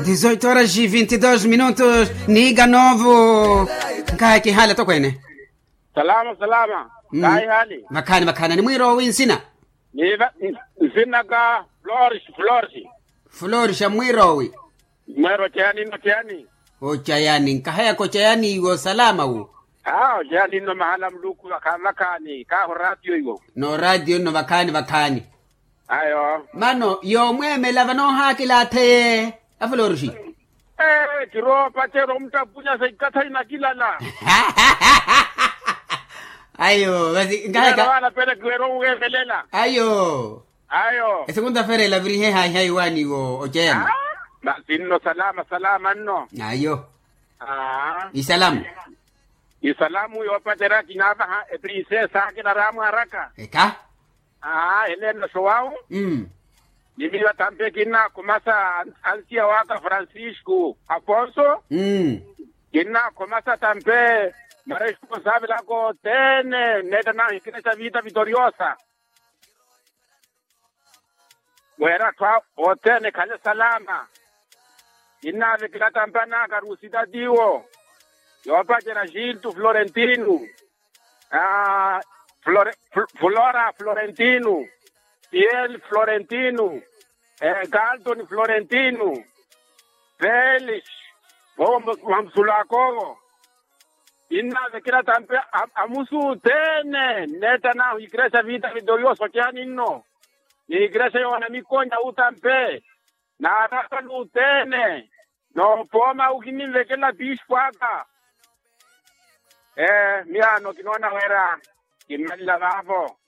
18 horas e 22 minutos. Niga novo. Nkai ki hala to kwene. Salama. Kai hali. Makani ni mwiro winsina. Nsina ka Flores. Mwiro wi. Mwiro chani. O chayani nkahaya ko chayani iwo salama wu. Chayani no mahala mluku makani ka radio iwo. No radio no makani. Ayo. Mano yo mweme lava no hakila te. Flores. Kiro patero mtapunya saikata inakilala. Ayo, basi ngaka. Wala pele kwero ugelela. Ayo. Segunda feria la virgen hai wani go ochen. Ba sinno salama no. Ayo. Y salamu yo patera kinaba princesa que la ramu haraka. Eka? Elena Soao. Nimiwa tampe kina kumasa ansia waka Francisco Afonso. Kina kumasa tampe responsabile ako tene neta na ikisa vita vitoriosa. Wera twa otene kale salama. Kina vikila tampana karusida diwo. Yopa jera Gilto Florentino. Flora Florentino. Piel Florentino. Galton Florentino. Felix. Mamsulakogo. Inna vikila tampe amusu tene neta na igreja vita vitorioso chani no. Igreja yona mikonya utampe. Na raka lutene. No poma ukinivekela bishwaka. Miano kinona wera. Kimela vavo.